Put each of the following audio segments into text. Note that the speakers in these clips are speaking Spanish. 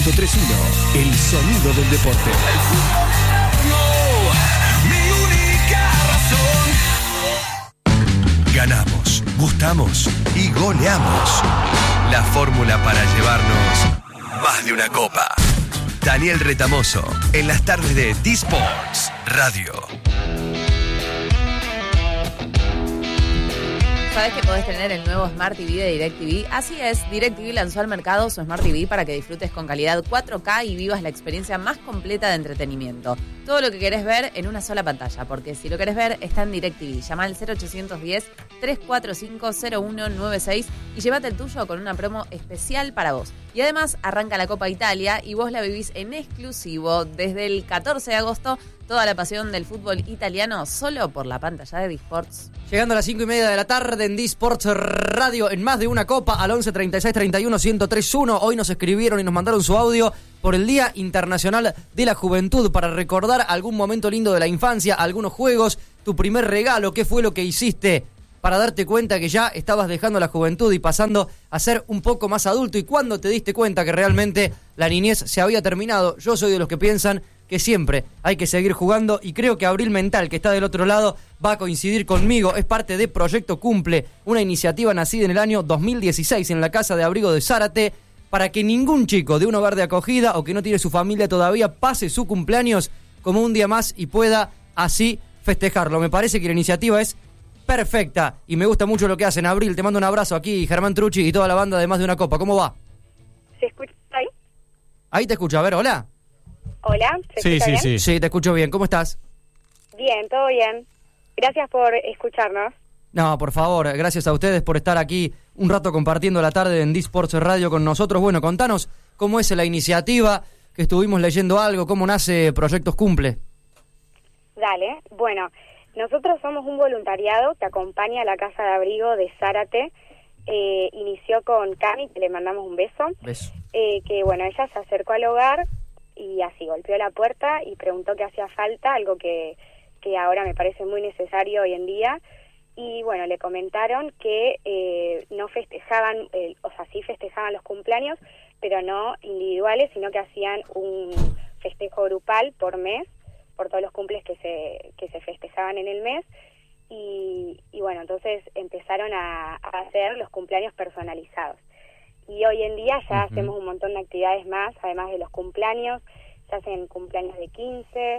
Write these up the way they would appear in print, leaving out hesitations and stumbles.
103.1, el sonido del deporte. Mi única razón. Ganamos, gustamos y goleamos. La fórmula para llevarnos más de una copa. Daniel Retamoso, en las tardes de D-Sports Radio. ¿Sabés que podés tener el nuevo Smart TV de DirecTV? Así es, DirecTV lanzó al mercado su Smart TV para que disfrutes con calidad 4K y vivas la experiencia más completa de entretenimiento. Todo lo que querés ver en una sola pantalla, porque si lo querés ver está en DirecTV. Llama al 0810-345-0196 y llévate el tuyo con una promo especial para vos. Y además arranca la Copa Italia y vos la vivís en exclusivo desde el 14 de agosto. Toda la pasión del fútbol italiano solo por la pantalla de D-Sports. Llegando a las 5:30 de la tarde en D-Sports Radio, en más de una copa, al 11 36 31 1031. Hoy nos escribieron y nos mandaron su audio por el Día Internacional de la Juventud, para recordar algún momento lindo de la infancia, algunos juegos, tu primer regalo, qué fue lo que hiciste para darte cuenta que ya estabas dejando la juventud y pasando a ser un poco más adulto, y cuándo te diste cuenta que realmente la niñez se había terminado. Yo soy de los que piensan que siempre hay que seguir jugando, y creo que Abril Mental, que está del otro lado, va a coincidir conmigo. Es parte de Proyecto Cumple, una iniciativa nacida en el año 2016 en la Casa de Abrigo de Zárate, para que ningún chico de un hogar de acogida o que no tiene su familia todavía pase su cumpleaños como un día más y pueda así festejarlo. Me parece que la iniciativa es perfecta y me gusta mucho lo que hacen. Abril, te mando un abrazo aquí, Germán Trucci y toda la banda de Más de una Copa. ¿Cómo va? ¿Se escucha ahí? Ahí te escucho. A ver, hola. Hola, ¿se escucha bien? Sí, te escucho bien. ¿Cómo estás? Bien, todo bien. Gracias por escucharnos. No, por favor, gracias a ustedes por estar aquí un rato compartiendo la tarde en D-Sports Radio con nosotros. Bueno, contanos cómo es la iniciativa, que estuvimos leyendo algo, cómo nace Proyectos Cumple. Dale, bueno, nosotros somos un voluntariado que acompaña a la Casa de Abrigo de Zárate. Inició con Cami, que le mandamos un beso. Que bueno, ella se acercó al hogar y así golpeó la puerta y preguntó qué hacía falta, algo que ahora me parece muy necesario hoy en día. Y bueno, le comentaron que no festejaban, o sea, sí festejaban los cumpleaños, pero no individuales, sino que hacían un festejo grupal por mes, por todos los cumples que se festejaban en el mes. Y bueno, entonces empezaron a hacer los cumpleaños personalizados. Y hoy en día ya hacemos un montón de actividades más, además de los cumpleaños. Se hacen cumpleaños de 15,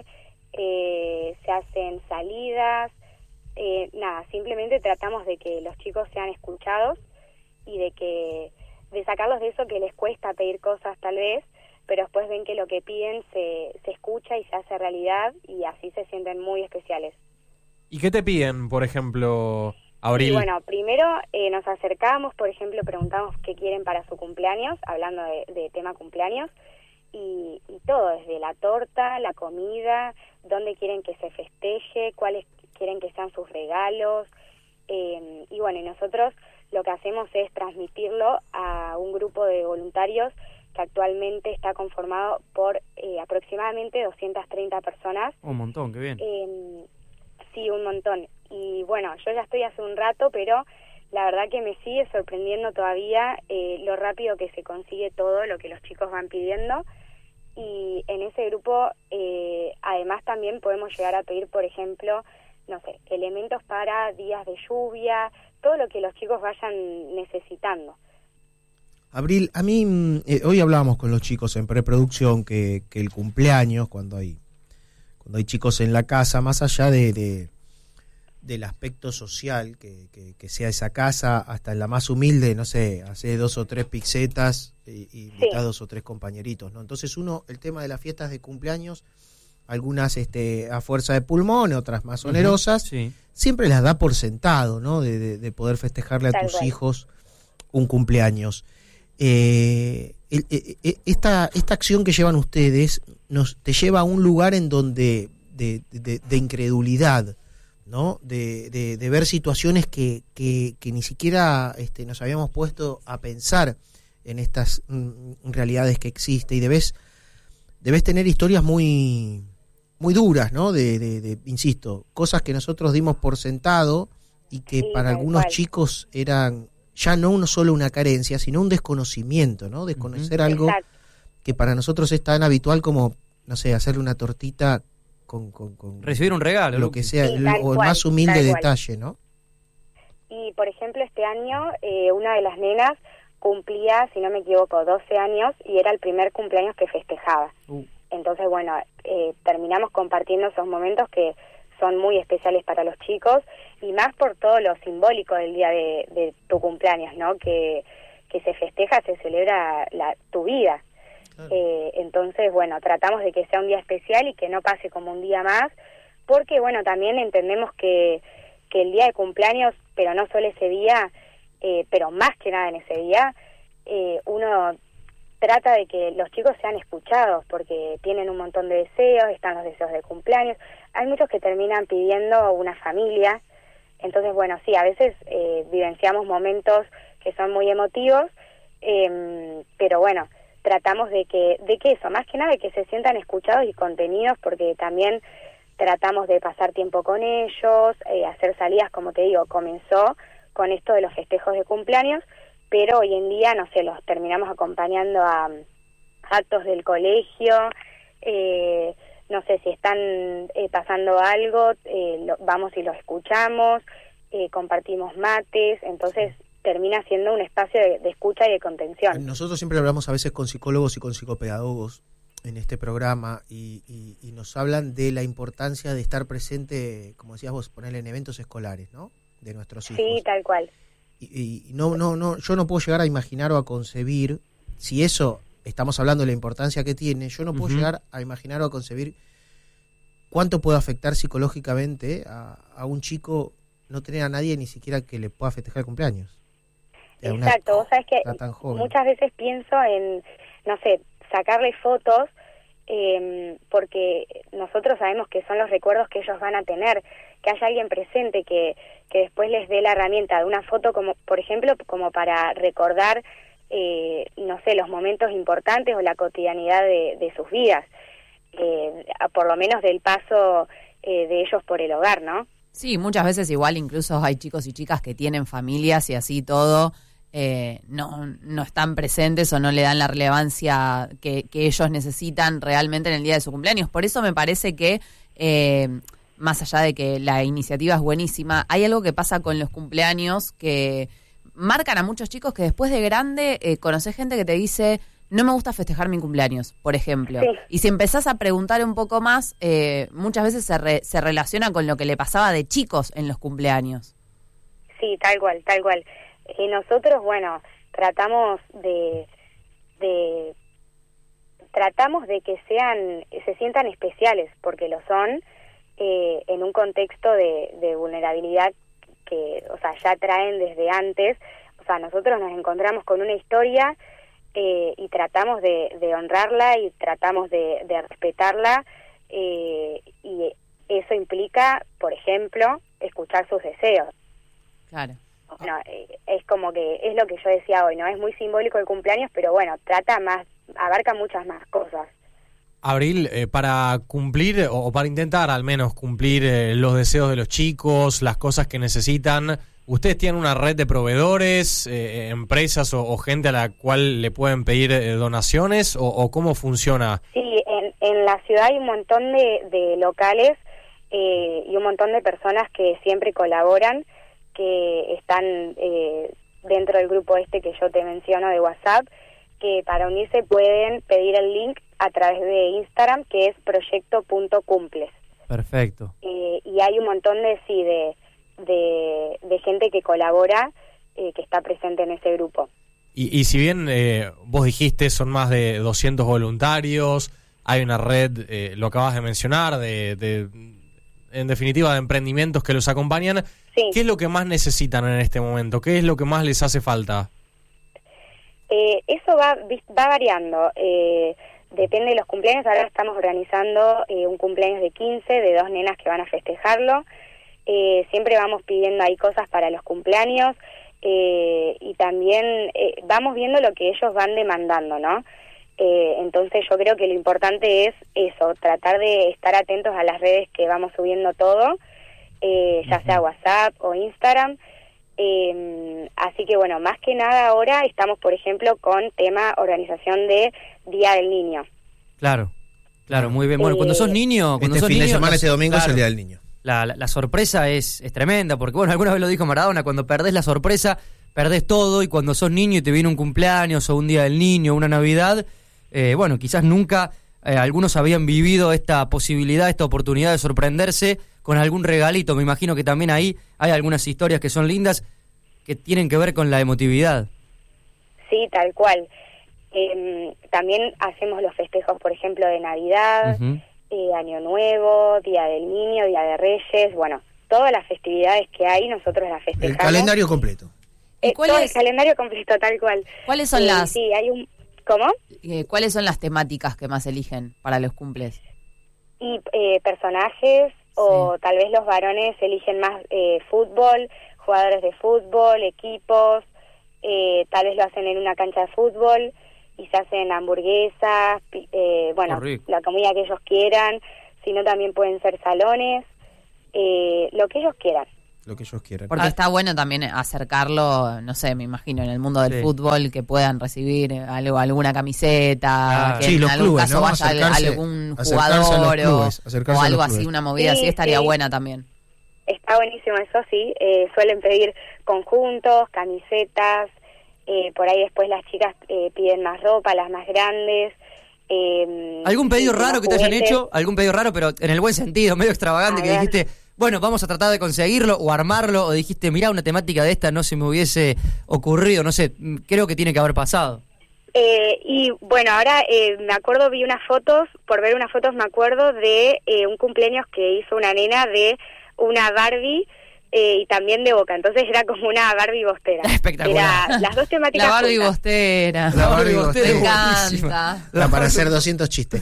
se hacen salidas. Nada, simplemente tratamos de que los chicos sean escuchados y de sacarlos de eso que les cuesta pedir cosas tal vez, pero después ven que lo que piden se escucha y se hace realidad, y así se sienten muy especiales. ¿Y qué te piden, por ejemplo, Abril? Y bueno, primero nos acercamos, por ejemplo, preguntamos qué quieren para su cumpleaños, hablando de tema cumpleaños, y todo, desde la torta, la comida, dónde quieren que se festeje, cuáles quieren que sean sus regalos, y bueno, y nosotros lo que hacemos es transmitirlo a un grupo de voluntarios que actualmente está conformado por aproximadamente 230 personas. Un montón, qué bien. Sí, un montón. Y bueno, yo ya estoy hace un rato, pero la verdad que me sigue sorprendiendo todavía lo rápido que se consigue todo lo que los chicos van pidiendo. Y en ese grupo, además, también podemos llegar a pedir, por ejemplo, no sé, elementos para días de lluvia, todo lo que los chicos vayan necesitando. Abril, a mí, hoy hablábamos con los chicos en preproducción que el cumpleaños, cuando hay chicos en la casa, más allá del aspecto social que sea esa casa, hasta en la más humilde, no sé, hace 2 o 3 pizzetas y invitás 2 o 3 compañeritos, ¿no? Entonces el tema de las fiestas de cumpleaños, algunas a fuerza de pulmón, otras más onerosas, siempre las da por sentado, ¿no? De poder festejarle a tus hijos un cumpleaños. Esta acción que llevan ustedes te lleva a un lugar en donde de incredulidad, ¿no? De ver situaciones que ni siquiera nos habíamos puesto a pensar en estas realidades que existen, y debes tener historias muy muy duras, ¿no? Insisto, cosas que nosotros dimos por sentado y que para algunos chicos eran ya no solo una carencia, sino un desconocimiento, ¿no? Desconocer algo que para nosotros es tan habitual como, no sé, hacerle una tortita con recibir un regalo, lo que sea, Sí, o el más humilde tal cual. detalle, ¿no? Y, por ejemplo, este año una de las nenas cumplía, si no me equivoco, 12 años y era el primer cumpleaños que festejaba. Entonces, bueno, terminamos compartiendo esos momentos que son muy especiales para los chicos y más por todo lo simbólico del día de tu cumpleaños, ¿no? Que se festeja, se celebra tu vida. Claro. Entonces, bueno, tratamos de que sea un día especial y que no pase como un día más, porque, bueno, también entendemos que el día de cumpleaños, pero no solo ese día, pero más que nada en ese día, uno trata de que los chicos sean escuchados, porque tienen un montón de deseos, están los deseos de cumpleaños, hay muchos que terminan pidiendo una familia, entonces, bueno, sí, a veces vivenciamos momentos que son muy emotivos, pero bueno, tratamos de que eso, más que nada de que se sientan escuchados y contenidos, porque también tratamos de pasar tiempo con ellos, hacer salidas, como te digo, comenzó con esto de los festejos de cumpleaños, pero hoy en día, no sé, los terminamos acompañando a actos del colegio, no sé, si están pasando algo, vamos y los escuchamos, compartimos mates, entonces termina siendo un espacio de escucha y de contención. Nosotros siempre hablamos a veces con psicólogos y con psicopedagogos en este programa y nos hablan de la importancia de estar presente, como decías vos, ponerle en eventos escolares, ¿no? De nuestros hijos. Sí, tal cual. Y no, yo no puedo llegar a imaginar o a concebir, si eso estamos hablando de la importancia que tiene, yo no puedo llegar a imaginar o a concebir cuánto puede afectar psicológicamente a un chico no tener a nadie ni siquiera que le pueda festejar el cumpleaños. Exacto, vos sabés que muchas veces pienso en, no sé, sacarle fotos, porque nosotros sabemos que son los recuerdos que ellos van a tener, que haya alguien presente que después les dé la herramienta de una foto, como por ejemplo, como para recordar, no sé, los momentos importantes o la cotidianidad de sus vidas, por lo menos del paso de ellos por el hogar, ¿no? Sí, muchas veces igual incluso hay chicos y chicas que tienen familias y así todo, no están presentes o no le dan la relevancia que ellos necesitan realmente en el día de su cumpleaños. Por eso me parece que, más allá de que la iniciativa es buenísima, hay algo que pasa con los cumpleaños que marcan a muchos chicos que después de grande conocés gente que te dice, no me gusta festejar mi cumpleaños, por ejemplo. Sí. Y si empezás a preguntar un poco más, muchas veces se relaciona con lo que le pasaba de chicos en los cumpleaños. Sí, tal cual, tal cual. Nosotros, bueno, tratamos de que se sientan especiales, porque lo son, en un contexto de vulnerabilidad que, o sea, ya traen desde antes. O sea, nosotros nos encontramos con una historia y tratamos de honrarla y tratamos de respetarla, y eso implica, por ejemplo, escuchar sus deseos. Claro. Bueno, es como que es lo que yo decía hoy, ¿no? Es muy simbólico el cumpleaños, pero bueno, abarca muchas más cosas. Abril, para cumplir o para intentar al menos cumplir los deseos de los chicos, las cosas que necesitan, ¿ustedes tienen una red de proveedores, empresas o gente a la cual le pueden pedir donaciones o cómo funciona? Sí, en la ciudad hay un montón de locales y un montón de personas que siempre colaboran, que están dentro del grupo que yo te menciono de WhatsApp, que para unirse pueden pedir el link a través de Instagram, que es proyecto.cumples. Perfecto. Y hay un montón de gente que colabora, que está presente en ese grupo. Y si bien vos dijiste son más de 200 voluntarios, hay una red, lo acabas de mencionar, en definitiva de emprendimientos que los acompañan, sí. ¿Qué es lo que más necesitan en este momento? ¿Qué es lo que más les hace falta? Eso va variando, depende de los cumpleaños. Ahora estamos organizando un cumpleaños de 15 de 2 nenas que van a festejarlo. Siempre vamos pidiendo ahí cosas para los cumpleaños, y también vamos viendo lo que ellos van demandando, ¿no? Entonces yo creo que lo importante es eso, tratar de estar atentos a las redes que vamos subiendo todo, ya sea WhatsApp o Instagram, Así que bueno, más que nada ahora estamos, por ejemplo, con tema organización de Día del Niño. Claro, muy bien. Bueno, cuando sos niño... Cuando sos fin niño, de semana, este domingo, claro, es el Día del Niño. La sorpresa es tremenda, porque bueno, alguna vez lo dijo Maradona, cuando perdés la sorpresa, perdés todo, y cuando sos niño y te viene un cumpleaños o un Día del Niño, una Navidad, bueno, quizás nunca algunos habían vivido esta posibilidad, esta oportunidad de sorprenderse con algún regalito. Me imagino que también ahí hay algunas historias que son lindas, que tienen que ver con la emotividad. Sí, tal cual. También hacemos los festejos, por ejemplo, de Navidad, Año Nuevo, Día del Niño, Día de Reyes, bueno, todas las festividades que hay nosotros las festejamos. El calendario completo. ¿Y Todo el calendario completo, tal cual. ¿Cuáles son las...? Sí, hay un... ¿Cómo? ¿Cuáles son las temáticas que más eligen para los cumples? Y personajes, o tal vez los varones eligen más fútbol, jugadores de fútbol, equipos, tal vez lo hacen en una cancha de fútbol y se hacen hamburguesas, bueno, la comida que ellos quieran, sino también pueden ser salones, lo que ellos quieran. Lo que ellos quieran. Porque está bueno también acercarlo, no sé, me imagino, en el mundo del fútbol, que puedan recibir alguna camiseta, que sí, en los algún clubes, caso ¿no? vaya algún jugador o algo así, una movida así, estaría buena también. Está buenísimo eso, sí. Suelen pedir conjuntos, camisetas, por ahí después las chicas piden más ropa, las más grandes. ¿Algún pedido raro que te hayan hecho? ¿Algún pedido raro, pero en el buen sentido, medio extravagante, que dijiste, bueno, vamos a tratar de conseguirlo o armarlo, o dijiste, mirá, una temática de esta no se me hubiese ocurrido, no sé, creo que tiene que haber pasado? Y bueno, ahora me acuerdo, por ver unas fotos me acuerdo de un cumpleaños que hizo una nena de una Barbie y también de Boca, entonces era como una Barbie bostera. Espectacular. Era las dos temáticas La Barbie juntas. bostera. La Barbie bostera. Me encanta. Para hacer 200 chistes.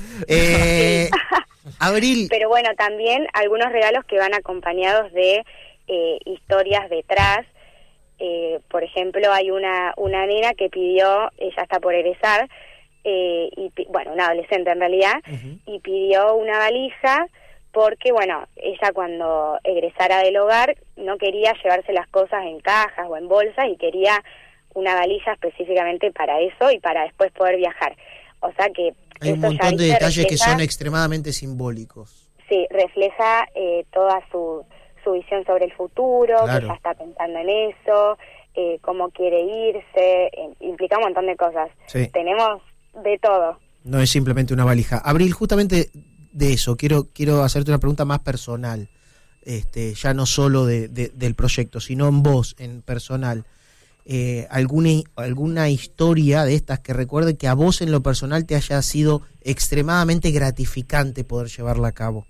Abril. Pero bueno, también algunos regalos que van acompañados de historias detrás. Por ejemplo, hay una nena que pidió, ella está por egresar, bueno, una adolescente en realidad, y pidió una valija porque, bueno, ella cuando egresara del hogar no quería llevarse las cosas en cajas o en bolsas y quería una valija específicamente para eso y para después poder viajar. O sea que hay un montón de detalles que son extremadamente simbólicos. Sí, refleja toda su visión sobre el futuro, claro, que ella está pensando en eso, cómo quiere irse, implica un montón de cosas. Sí. Tenemos de todo. No es simplemente una valija. Abril, justamente de eso, quiero hacerte una pregunta más personal, ya no solo del proyecto, sino en vos, en personal. ¿Alguna historia de estas que recuerde que a vos en lo personal te haya sido extremadamente gratificante poder llevarla a cabo?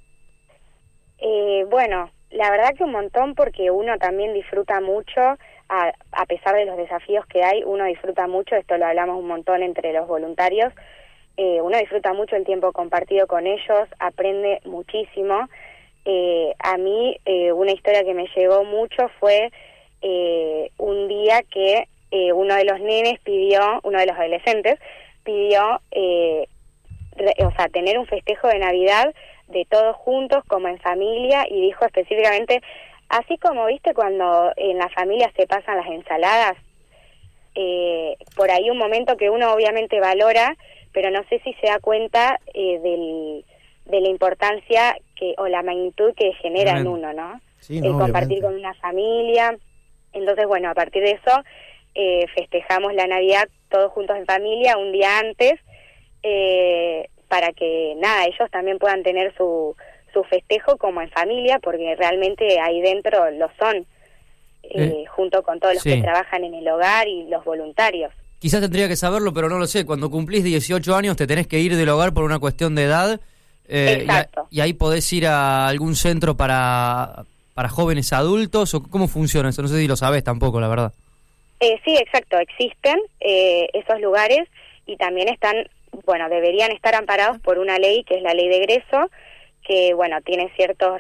Bueno, la verdad que un montón, porque uno también disfruta mucho, a pesar de los desafíos que hay, uno disfruta mucho, esto lo hablamos un montón entre los voluntarios, uno disfruta mucho el tiempo compartido con ellos, aprende muchísimo. A mí una historia que me llegó mucho fue un día que uno de los nenes uno de los adolescentes pidió, tener un festejo de Navidad de todos juntos como en familia, y dijo específicamente, así como viste cuando en la familia se pasan las ensaladas, por ahí un momento que uno obviamente valora, pero no sé si se da cuenta de la importancia o la magnitud que genera en uno, ¿no? Sí, no, compartir con una familia. Entonces, bueno, a partir de eso festejamos la Navidad todos juntos en familia un día antes, para que, ellos también puedan tener su festejo como en familia, porque realmente ahí dentro lo son, junto con todos los que trabajan en el hogar y los voluntarios. Quizás tendría que saberlo, pero no lo sé. Cuando cumplís 18 años te tenés que ir del hogar por una cuestión de edad. Exacto. Y ahí podés ir a algún centro para jóvenes adultos, o ¿cómo funciona eso? No sé si lo sabés tampoco, la verdad. Sí, exacto. Existen esos lugares y también deberían estar amparados por una ley que es la ley de egreso, que, bueno, tiene ciertos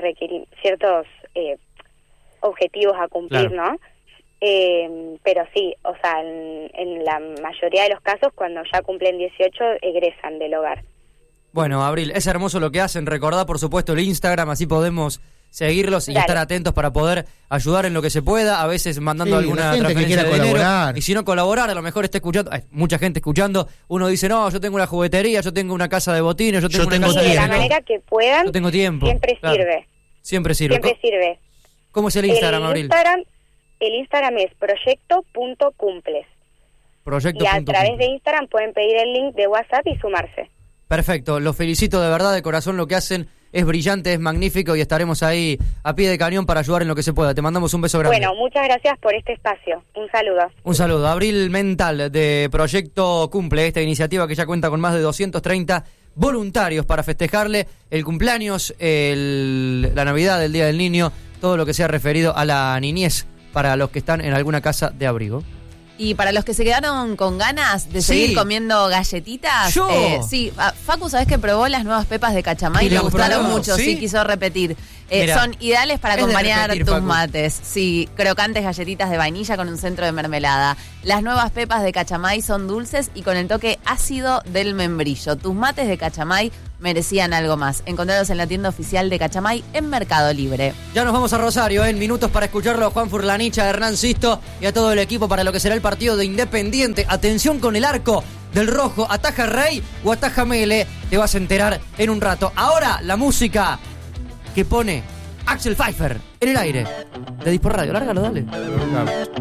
objetivos a cumplir, claro, ¿no? Pero sí, o sea, en la mayoría de los casos, cuando ya cumplen 18, egresan del hogar. Bueno, Abril, es hermoso lo que hacen. Recordá, por supuesto, el Instagram, así podemos seguirlos y Dale. estar atentos para poder ayudar en lo que se pueda, a veces mandando Sí, alguna la gente que transferencia quiera de dinero. colaborar. Y si no colaborar, a lo mejor está escuchando, hay mucha gente escuchando, uno dice, no, yo tengo una juguetería, yo tengo una casa de botines, yo tengo una tengo casa Sí, de la tiempo. manera que puedan, Yo tengo tiempo. siempre Claro. sirve. Siempre sirve. Siempre sirve. ¿Cómo es el Instagram, Abril? El Instagram es proyecto.cumples. Proyecto. Y a través de Instagram pueden pedir el link de WhatsApp y sumarse. Perfecto, los felicito de verdad, de corazón, lo que hacen es brillante, es magnífico y estaremos ahí a pie de cañón para ayudar en lo que se pueda. Te mandamos un beso grande. Bueno, muchas gracias por este espacio. Un saludo. Un saludo. Abril Mental de Proyecto Cumple, esta iniciativa que ya cuenta con más de 230 voluntarios para festejarle el cumpleaños, la Navidad, el Día del Niño, todo lo que sea referido a la niñez para los que están en alguna casa de abrigo. Y para los que se quedaron con ganas de Sí. seguir comiendo galletitas, ¡Yo! sí, Facu, ¿sabés que probó las nuevas pepas de Cachamay? ¿Y Le las gustaron probó? mucho, ¿Sí? sí, quiso repetir. Mirá, son ideales para es de acompañar repetir, tus Facu. mates. Sí, crocantes galletitas de vainilla con un centro de mermelada. Las nuevas pepas de Cachamay son dulces y con el toque ácido del membrillo. Tus mates de Cachamay merecían algo más. Encontrados en la tienda oficial de Cachamay en Mercado Libre. Ya nos vamos a Rosario, en minutos para escucharlo a Juan Furlanicha, a Hernán Sisto y a todo el equipo para lo que será el partido de Independiente. Atención con el arco del rojo, ¿ataja Rey o ataja Mele? Te vas a enterar en un rato. Ahora la música que pone Axel Pfeiffer en el aire de Dispor Radio. Lárgalo, dale.